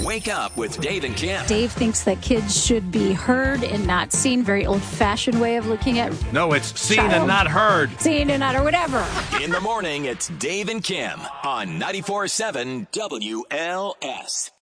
Wake up with Dave and Kim. Dave thinks that kids should be heard and not seen. Very old-fashioned way of looking at. No, it's seen and not heard. Seen and not, or whatever. In the morning, it's Dave and Kim on 94.7 WLS.